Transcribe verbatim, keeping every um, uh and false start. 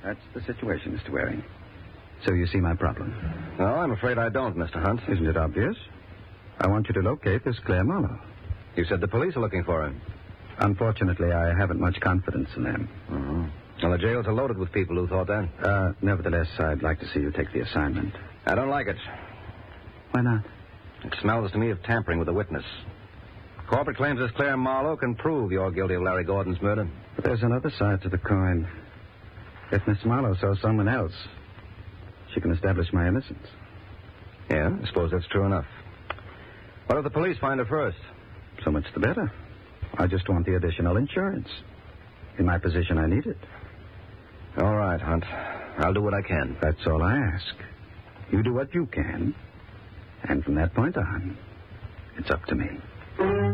That's the situation, Mister Waring. So you see my problem. No, I'm afraid I don't, Mister Hunt. Isn't it obvious? I want you to locate this Claire Marlowe. You said the police are looking for him. Unfortunately, I haven't much confidence in them. Mm-hmm. Well, the jails are loaded with people who thought that. Uh, nevertheless, I'd like to see you take the assignment. I don't like it. Why not? It smells to me of tampering with a witness. Corporate claims this Claire Marlowe can prove you're guilty of Larry Gordon's murder. But there's another side to the coin. If Miss Marlowe saw someone else, she can establish my innocence. Yeah, I suppose that's true enough. What if the police find her first? So much the better. I just want the additional insurance. In my position, I need it. All right, Hunt. I'll do what I can. That's all I ask. You do what you can. And from that point on, it's up to me.